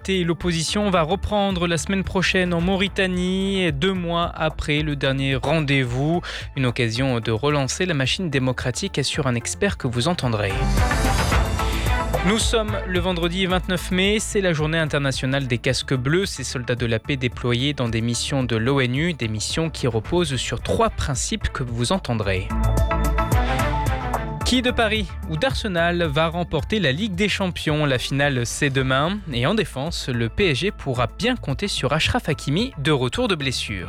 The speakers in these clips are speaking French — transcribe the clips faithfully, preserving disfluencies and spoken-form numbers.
l'actualité. L'opposition va reprendre la semaine prochaine en Mauritanie, deux mois après le dernier rendez-vous. Une occasion de relancer la machine démocratique, assure un expert que vous entendrez. Nous sommes le vendredi vingt-neuf mai, c'est la journée internationale des casques bleus, ces soldats de la paix déployés dans des missions de l'ONU, des missions qui reposent sur trois principes que vous entendrez. Qui de Paris ou d'Arsenal va remporter la Ligue des Champions? La finale, c'est demain. Et en défense, le P S G pourra bien compter sur Achraf Hakimi, de retour de blessure.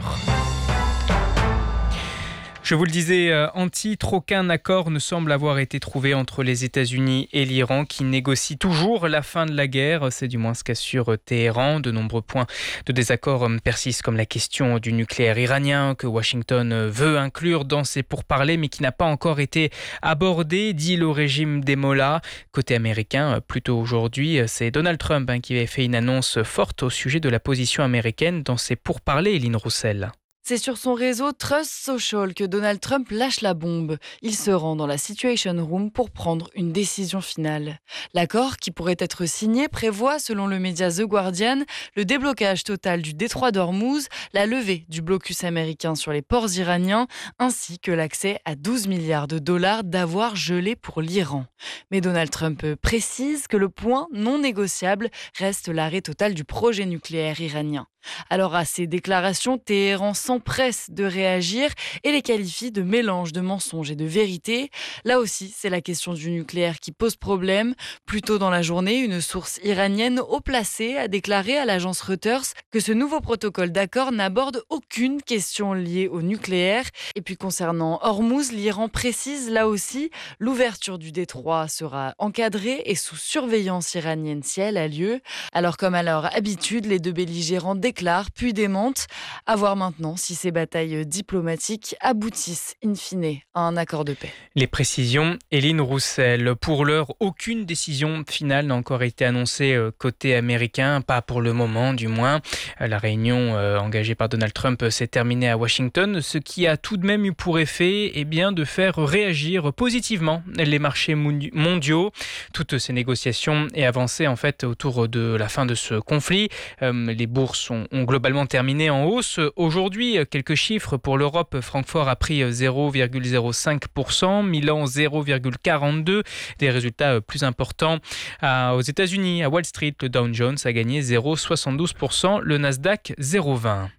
Je vous le disais, en titre, aucun accord ne semble avoir été trouvé entre les États-Unis et l'Iran qui négocient toujours la fin de la guerre. C'est du moins ce qu'assure Téhéran. De nombreux points de désaccord persistent comme la question du nucléaire iranien que Washington veut inclure dans ses pourparlers mais qui n'a pas encore été abordé, dit le régime des mollahs. Côté américain, plus tôt aujourd'hui, c'est Donald Trump qui avait fait une annonce forte au sujet de la position américaine dans ses pourparlers, Eline Roussel. C'est sur son réseau Trust Social que Donald Trump lâche la bombe. Il se rend dans la Situation Room pour prendre une décision finale. L'accord, qui pourrait être signé, prévoit, selon le média The Guardian, le déblocage total du détroit d'Ormuz, la levée du blocus américain sur les ports iraniens, ainsi que l'accès à douze milliards de dollars d'avoirs gelés pour l'Iran. Mais Donald Trump précise que le point non négociable reste l'arrêt total du projet nucléaire iranien. Alors à ces déclarations, Téhéran s'empresse de réagir et les qualifie de mélange de mensonges et de vérité. Là aussi, c'est la question du nucléaire qui pose problème. Plus tôt dans la journée, une source iranienne haut placée a déclaré à l'agence Reuters que ce nouveau protocole d'accord n'aborde aucune question liée au nucléaire. Et puis concernant Hormuz, l'Iran précise là aussi, l'ouverture du détroit sera encadrée et sous surveillance iranienne si elle a lieu. Alors comme à leur habitude, les deux belligérants déclarent puis démente. À voir maintenant si ces batailles diplomatiques aboutissent in fine à un accord de paix. Les précisions, Eline Roussel. Pour l'heure, aucune décision finale n'a encore été annoncée côté américain, pas pour le moment du moins. La réunion euh, engagée par Donald Trump s'est terminée à Washington, ce qui a tout de même eu pour effet eh bien, de faire réagir positivement les marchés mondiaux. Toutes ces négociations et avancées en fait autour de la fin de ce conflit. Euh, les bourses ont ont globalement terminé en hausse. Aujourd'hui, quelques chiffres pour l'Europe. Francfort a pris zéro virgule zéro cinq pour cent, Milan zéro virgule quarante-deux pour cent. Des résultats plus importants aux États-Unis. À Wall Street, le Dow Jones a gagné zéro virgule soixante-douze pour cent, le Nasdaq zéro virgule vingt pour cent.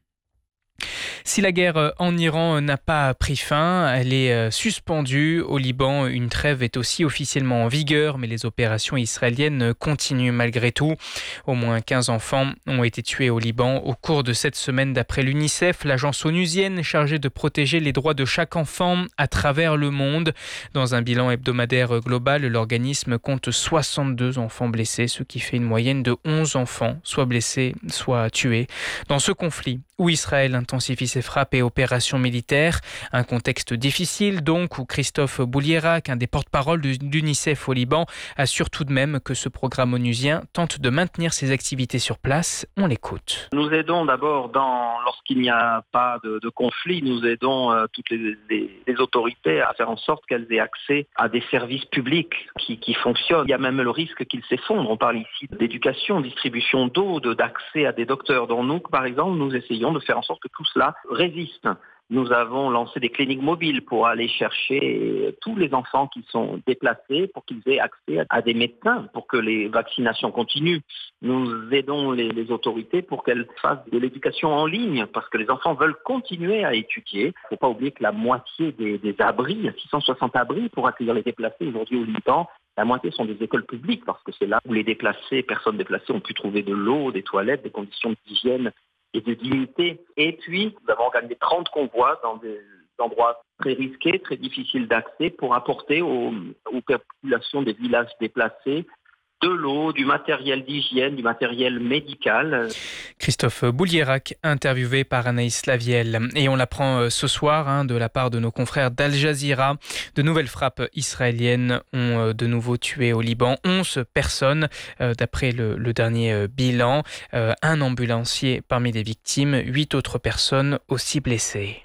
Si la guerre en Iran n'a pas pris fin, elle est suspendue. Au Liban, une trêve est aussi officiellement en vigueur, mais les opérations israéliennes continuent malgré tout. Au moins quinze enfants ont été tués au Liban au cours de cette semaine d'après l'UNICEF, l'agence onusienne chargée de protéger les droits de chaque enfant à travers le monde. Dans un bilan hebdomadaire global, l'organisme compte soixante-deux enfants blessés, ce qui fait une moyenne de onze enfants, soit blessés, soit tués. Dans ce conflit, où Israël intensifie ses frappes et opérations militaires. Un contexte difficile donc où Christophe Boulierac, un des porte-parole de l'UNICEF au Liban, assure tout de même que ce programme onusien tente de maintenir ses activités sur place. On l'écoute. Nous aidons d'abord, dans, lorsqu'il n'y a pas de, de conflit, nous aidons euh, toutes les, les, les autorités à faire en sorte qu'elles aient accès à des services publics qui, qui fonctionnent. Il y a même le risque qu'ils s'effondrent. On parle ici d'éducation, distribution d'eau, de, d'accès à des docteurs. Dont nous, par exemple, nous essayons de faire en sorte que tout cela résiste. Nous avons lancé des cliniques mobiles pour aller chercher tous les enfants qui sont déplacés pour qu'ils aient accès à des médecins pour que les vaccinations continuent. Nous aidons les, les autorités pour qu'elles fassent de l'éducation en ligne parce que les enfants veulent continuer à étudier. Il ne faut pas oublier que la moitié des, des abris, il y a six cent soixante abris pour accueillir les déplacés aujourd'hui au Liban. La moitié sont des écoles publiques parce que c'est là où les déplacés, personnes déplacées ont pu trouver de l'eau, des toilettes, des conditions d'hygiène et de dignité. Et puis, nous avons organisé trente convois dans des endroits très risqués, très difficiles d'accès pour apporter aux, aux populations des villages déplacés de l'eau, du matériel d'hygiène, du matériel médical. Christophe Boulierac, interviewé par Anaïs Lavielle. Et on l'apprend ce soir hein, de la part de nos confrères d'Al Jazeera. De nouvelles frappes israéliennes ont de nouveau tué au Liban onze personnes, euh, d'après le, le dernier bilan. Euh, un ambulancier parmi les victimes, huit autres personnes aussi blessées.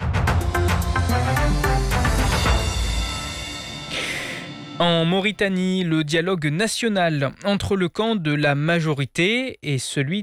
En Mauritanie, le dialogue national entre le camp de la majorité et celui